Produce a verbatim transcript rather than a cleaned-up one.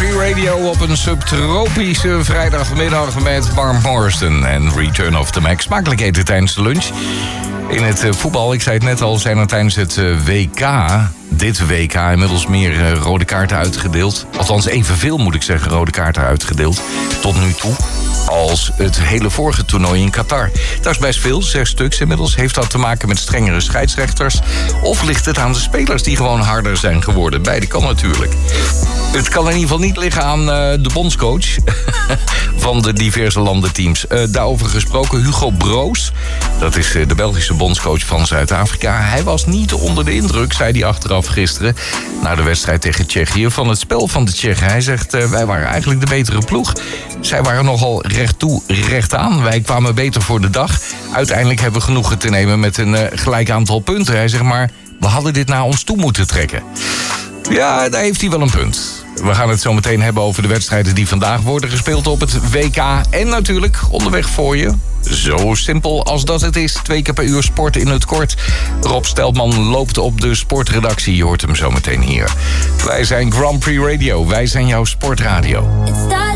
Prix Radio op een subtropische vrijdagmiddag met Bart Morrison en Return of the Mac. Smakelijk eten tijdens de lunch. In het uh, voetbal, ik zei het net al, zijn er tijdens het uh, W K, dit W K, inmiddels meer uh, rode kaarten uitgedeeld. Althans evenveel, moet ik zeggen, rode kaarten uitgedeeld tot nu toe als het hele vorige toernooi in Qatar. Dat is best veel, zes stuks inmiddels. Heeft dat te maken met strengere scheidsrechters? Of ligt het aan de spelers die gewoon harder zijn geworden? Beide kan natuurlijk. Het kan in ieder geval niet liggen aan uh, de bondscoach van de diverse landenteams. Uh, daarover gesproken, Hugo Broos. Dat is uh, de Belgische bondscoach van Zuid-Afrika. Hij was niet onder de indruk, zei hij achteraf gisteren, na de wedstrijd tegen Tsjechië, van het spel van de Tsjechen. Hij zegt, uh, wij waren eigenlijk de betere ploeg. Zij waren nogal recht toe, recht aan. Wij kwamen beter voor de dag. Uiteindelijk hebben we genoegen te nemen met een uh, gelijk aantal punten. Hij zegt maar, we hadden dit naar ons toe moeten trekken. Ja, daar heeft hij wel een punt. We gaan het zo meteen hebben over de wedstrijden die vandaag worden gespeeld op het W K. En natuurlijk onderweg voor je. Zo simpel als dat het is. Twee keer per uur sport in het kort. Rob Steltman loopt op de sportredactie. Je hoort hem zo meteen hier. Wij zijn Grand Prix Radio. Wij zijn jouw sportradio.